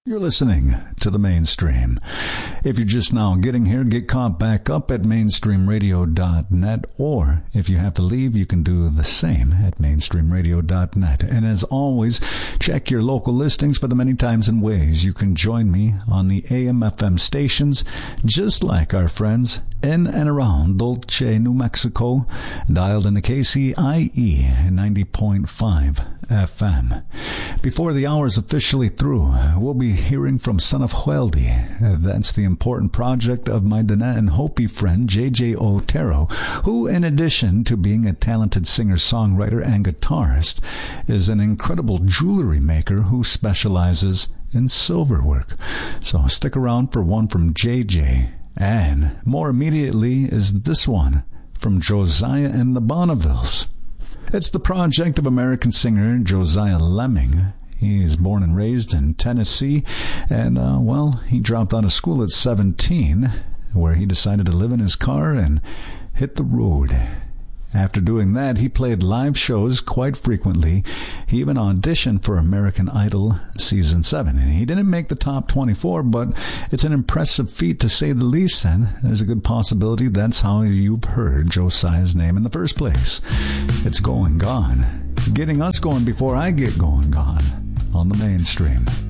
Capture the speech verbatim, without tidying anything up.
You're listening to The Mainstream. If you're just now getting here, get caught back up at mainstream radio dot net, or if you have to leave, you can do the same at mainstream radio dot net. And as always, check your local listings for the many times and ways you can join me on the A M F M stations, just like our friends in and around Dulce, New Mexico, dialed in the K C I E ninety point five F M. Before the hour's officially through, we'll be hearing from Son of Hueldi. That's the important project of my Dana and Hopi friend J J Otero, who, in addition to being a talented singer-songwriter and guitarist, is an incredible jewelry maker who specializes in silverwork. So stick around for one from J J. And more immediately is this one from Josiah and the Bonnevilles. It's the project of American singer Josiah Lemming. He is born and raised in Tennessee, and, uh, well, he dropped out of school at seventeen, where he decided to live in his car and hit the road. After doing that, he played live shows quite frequently. He even auditioned for American Idol Season seven. And he didn't make the top twenty-four, but it's an impressive feat to say the least, and there's a good possibility that's how you've heard Josiah's name in the first place. It's Going Gone. Getting us going before I get going gone on The Mainstream.